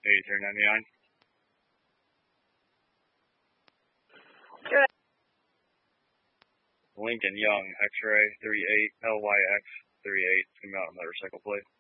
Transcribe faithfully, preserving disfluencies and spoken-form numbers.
eighty-three ninety-nine. Good. Lincoln Young, X-ray three eight L Y X three eight. Come out on motorcycle plate.